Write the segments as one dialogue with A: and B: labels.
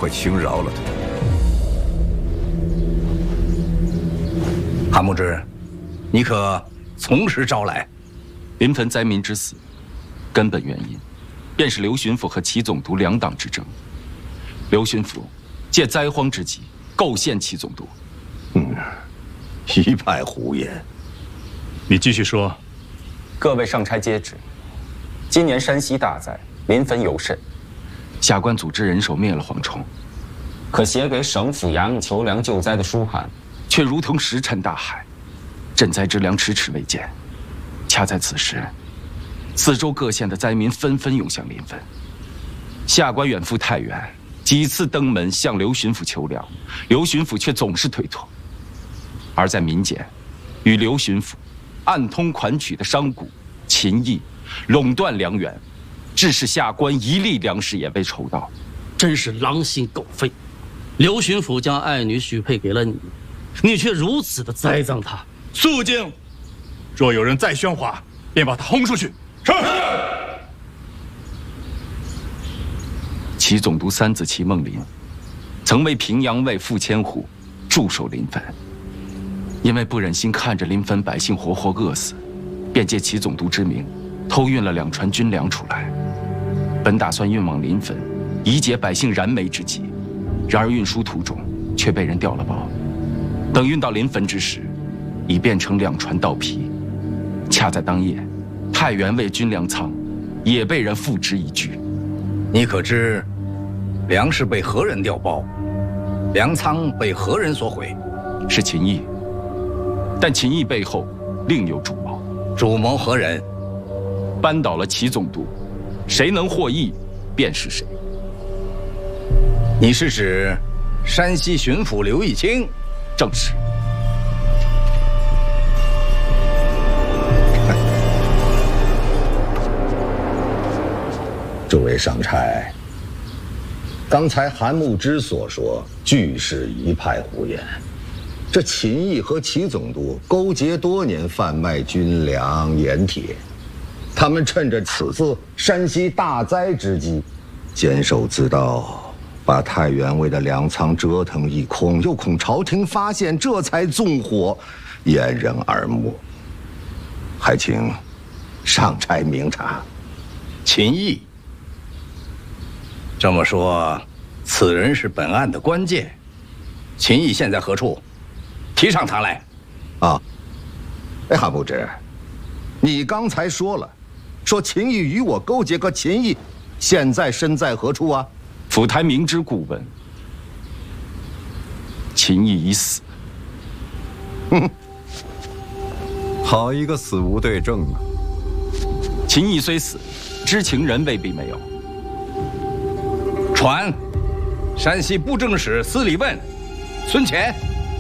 A: 会轻饶了他。韩牧之，你可从实招来。
B: 临汾灾民之死，根本原因，便是刘巡抚和齐总督两党之争。刘巡抚借灾荒之急，构陷齐总督。
A: 一派胡言。
C: 你继续说。
D: 各位上差皆知，今年山西大灾，临汾尤甚。
B: 下官组织人手灭了蝗虫，
D: 可写给省府衙门求粮救灾的书函，
B: 却如同石沉大海，赈灾之粮迟迟未见。恰在此时，四周各县的灾民纷纷涌向临汾。下官远赴太原，几次登门向刘巡抚求粮，刘巡抚却总是推脱。而在民间，与刘巡抚暗通款曲的商贾、秦邑垄断粮源，致使下官一粒粮食也未筹到。
E: 真是狼心狗肺！刘巡抚将爱女许配给了你，你却如此的栽赃他。
C: 肃静！若有人再喧哗，便把他轰出去。是。
B: 齐总督三子齐梦林，曾为平阳卫副千户，驻守临汾。因为不忍心看着临汾百姓活活饿死，便借齐总督之名，偷运了2船军粮出来。本打算运往临汾，以解百姓燃眉之急。然而运输途中却被人调了包，等运到临汾之时，已变成2船稻皮。恰在当夜，太原卫军粮仓也被人付之一炬。
A: 你可知粮食被何人调包？粮仓被何人所毁？
B: 是秦邑，但秦邑背后另有主谋。
A: 主谋何人？
B: 扳倒了齐总督，谁能获益，便是谁。
A: 你是指山西巡抚刘义清？
B: 正是。
F: 诸位上差，刚才韩牧之所说，俱是一派胡言。这秦邑和齐总督勾结多年，贩卖军粮盐铁，他们趁着此次山西大灾之机，坚守自盗，把太原卫的粮仓折腾一空，又恐朝廷发现，这才纵火，掩人耳目。还请上差明察。
A: 秦邑。这么说，此人是本案的关键。秦邑现在何处？提上他来。
F: 啊，韩牧之，你刚才说了，说秦邑与我勾结，可秦邑现在身在何处啊？
B: 府台明知故问，秦邑已死。
G: 好一个死无对证啊！
B: 秦邑虽死，知情人未必没有。
A: 传，山西布政使司礼问，孙乾。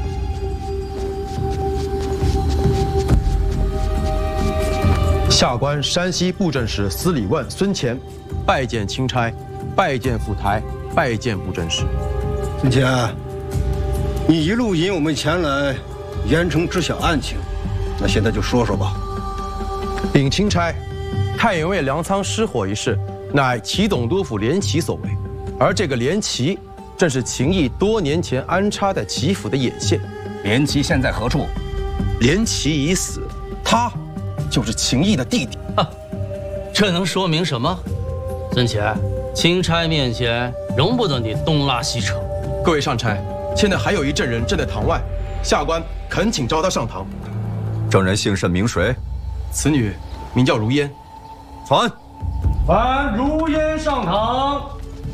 H: 下官山西布政使司礼问孙乾，拜见钦差，拜见府台，拜见布政使。
I: 孙乾，你一路引我们前来，严城知晓案情，那现在就说说吧。
H: 禀钦差，太原卫粮仓失火一事，乃齐总督府连旗所为。而这个连旗，正是秦邑多年前安插在齐府的眼线。
A: 连旗现在何处？
H: 连旗已死，他就是秦邑的弟弟。
E: 这能说明什么？孙乾，钦差面前容不得你东拉西扯。
H: 各位上差，现在还有一证人正在堂外，下官恳请召他上堂。
G: 证人姓甚名谁？
H: 此女名叫如烟。
G: 传。
E: 传如烟上堂。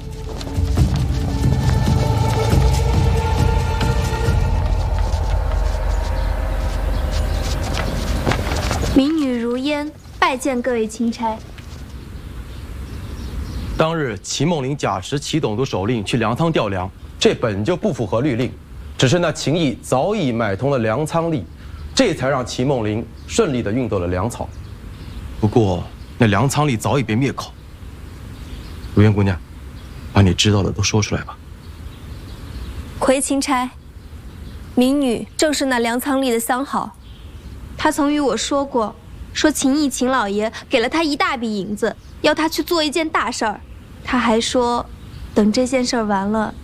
J: 民女如烟，拜见各位钦差。
H: 当日齐梦林假持齐总督手令去粮仓调粮，这本就不符合律令。只是那秦邑早已买通了粮仓吏，这才让齐梦林顺利地运走了粮草。不过那粮仓吏早已被灭口。如烟姑娘，把你知道的都说出来吧。
J: 回钦差，民女正是那粮仓吏的相好。他曾与我说过，说秦邑秦老爷给了他一大笔银子，要他去做一件大事儿。他还说，等这件事儿完了，